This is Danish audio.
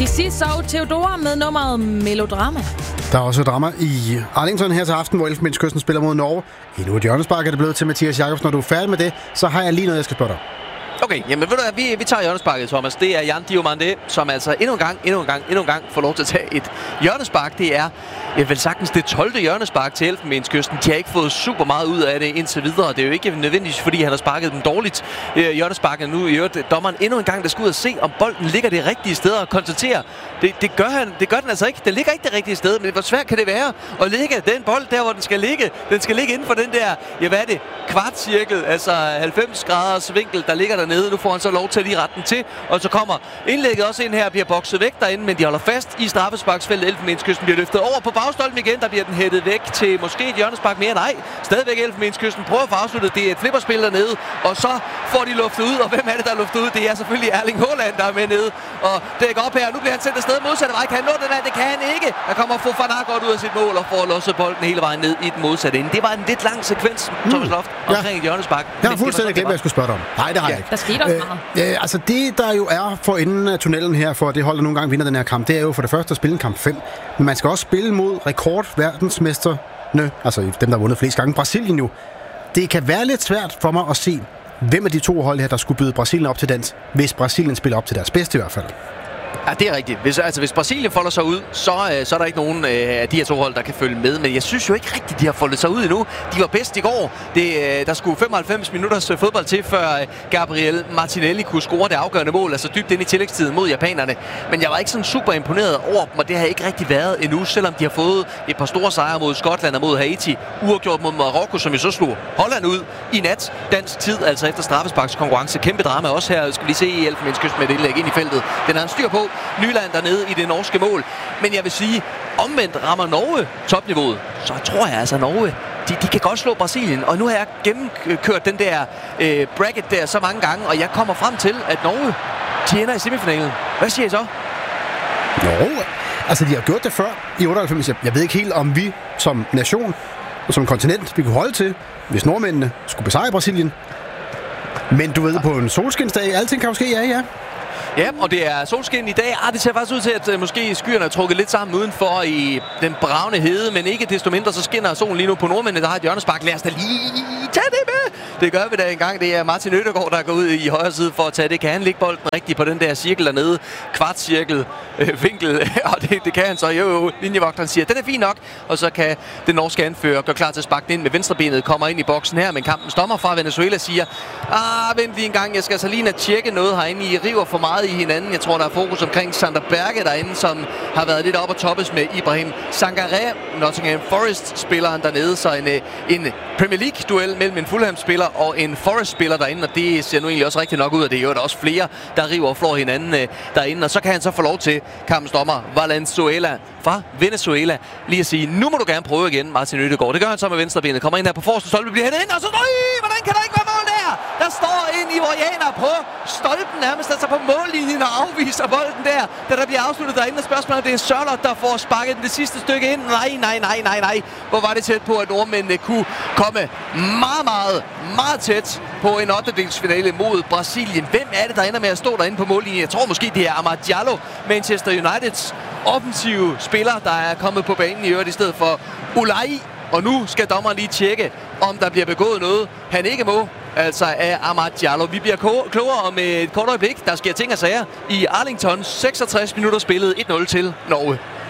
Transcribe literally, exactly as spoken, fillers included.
De sidste så Theodora med nummeret Melodrama. Der er også drama i Arlington her til aften, hvor Elfenbenskysten spiller mod Norge. Endnu et hjørnespark er det blevet til Mathias Jakobsen. Når du er færdig med det, så har jeg lige noget, jeg skal spørge dig. Okay, jamen ved du hvad, vi, vi tager hjørnesparket, Thomas. Det er Jan Diomande, som altså endnu en gang, endnu en gang, endnu en gang får lov til at tage et hjørnespark. Det er, jeg vil sagtens, det tolvte hjørnespark til Elfenbenskysten. De har ikke fået super meget ud af det indtil videre. Det er jo ikke nødvendigvis, fordi han har sparket dem dårligt. Øh, hjørnesparket nu i øvrigt. Dommeren endnu en gang, der skal ud og se, om bolden ligger det rigtige sted og konstatere. Det, det, gør han, det gør den altså ikke. Den ligger ikke det rigtige sted, men hvor svært kan det være at ligge den bold der, hvor den skal ligge? Den skal ligge inden for den der, ja hvad er det, kvartcirkel, altså halvfems graders vinkel, der ligger dernede. Nu får han så lov til at lige rette den til, og så kommer indlægget også ind her, bliver bokset væk derinde, men de holder fast i straffesparksfeltet. Elfenbenskysten bliver løftet over på bagstolpen igen, der bliver den hættet væk til måske et hjørnespark mere. Nej, stadigvæk Elfenbenskysten prøver at få afsluttet. Det er et flipperspil dernede, og så får de luftet ud, og hvem er det, der er luftet ud? Det er selvfølgelig Erling Haaland, der er med nede og dækker op her. Nu bliver han sendt afsted modsatte vej. Kan han nå den her? Det kan han ikke. Der kommer Fofana godt ud af sit mål og får losset bolden hele vejen ned i den modsatte ende. Det var en lidt lang sekvens, Thomas Loft, omkring ja. et hjørnespark. Jeg har fuldstændig glemt, hvad jeg skulle spørge dig om. Nej, det har ja. jeg ikke. Der skete også meget. Øh, altså det, der jo er for enden af tunnelen her, for det hold, der nogle gange vinder den her kamp, det er jo for det første at spille en kamp fem. Men man skal også spille mod rekordverdensmesterne, altså dem, der har vundet flest gange, Brasilien jo. Det kan være lidt svært for mig at se, hvem af de to hold her, der skulle byde Brasilien op til dans, hvis Brasilien spiller op til deres bedste i hvert fald. Ja, det er rigtigt. Hvis, altså, hvis Brasilien folder sig ud, så, øh, så er der ikke nogen øh, af de her to hold, der kan følge med. Men jeg synes jo ikke rigtigt, de har foldet sig ud endnu. De var bedst i går. Det, øh, der skulle femoghalvfems minutters øh, fodbold til, før øh, Gabriel Martinelli kunne score det afgørende mål, altså dybt ind i tillægstiden mod japanerne. Men jeg var ikke sådan super imponeret over dem, og det har ikke rigtig været endnu, selvom de har fået et par store sejre mod Skotland og mod Haiti. Uafgjort mod Marokko, som vi så slog Holland ud i nat. Dansk tid, altså efter straffesparkskonkurrence. Kæmpe drama også her. Skal vi se i Elfenbenskysten med et indlæg ind i feltet. Den har en styr på. Nyland dernede i det norske mål. Men jeg vil sige, omvendt rammer Norge topniveauet, så tror jeg altså, Norge, de, de kan godt slå Brasilien. Og nu har jeg gennemkørt den der øh, bracket der så mange gange, og jeg kommer frem til, at Norge, de ender i semifinalen. Hvad siger I så? Norge? Altså, de har gjort det før i otteoghalvfems. Jeg ved ikke helt, om vi som nation og som kontinent, vi kunne holde til, hvis nordmændene skulle besejre Brasilien. Men du ved, på en solskinsdag, alting kan jo ske, ja, ja. Ja, og det er solskin i dag. Ah, det ser faktisk ud til, at uh, måske skyerne er trukket lidt sammen udenfor i den bravne hede, men ikke desto mindre, så skinner solen lige nu på nordmændene, der har et hjørnespark. Lad os da lige tage det med! Det gør vi da engang. Det er Martin Ødegaard, der går ud i højre side for at tage det. Kan han lægge bolden rigtigt på den der cirkel dernede? Kvartcirkel, øh, vinkel, og det, det kan han så. Jo, jo, linjevogteren siger, den er fin nok. Og så kan den norske anfører gøre klar til at sparke den ind med venstrebenet, kommer ind i boksen her, men kampens dommer fra Venezuela siger, ah, vent lige en gang, jeg skal så lige tjekke noget herinde. I river for meget i hinanden. Jeg tror, der er fokus omkring Sander Berge derinde, som har været lidt op og toppes med Ibrahim Sangaré, Nottingham Forest-spilleren dernede. Så en, en Premier League-duel mellem en Fulham-spiller og en Forest-spiller derinde, og det ser nu egentlig også rigtig nok ud, og det er jo der også flere, der river og flår hinanden øh, derinde. Og så kan han så få lov til, kampens dommer Valenzuela fra Venezuela, lige at sige, nu må du gerne prøve igen, Martin Ødegaard. Det gør han så med venstrebenet. Kommer ind her på forreste stolpe, bliver hen ind, og så, nøj, hvordan kan der ikke være mål der? Der står en ivorianer på stolpen nærmest, altså på mållinjen og afviser bolden der, da der bliver afsluttet derinde. Og spørgsmålet, det er Sørloth, der får sparket det sidste stykke ind. Nej, nej, nej, nej, nej. Hvor var det tæt på, at nordmændene kunne komme meget, meget, meget tæt på en ottendedelsfinale mod Brasilien. Hvem er det, der ender med at stå derinde på mållinjen? Jeg tror måske, det er Amad Diallo, Manchester Uniteds offensive spiller, der er kommet på banen i øvrigt i stedet for Ulai. Og nu skal dommeren lige tjekke, om der bliver begået noget, han ikke må. Altså af Amad Diallo. Vi bliver klogere om et kort øjeblik. Der sker ting og sager i Arlington. seksogtres minutter spillet, et nul til Norge.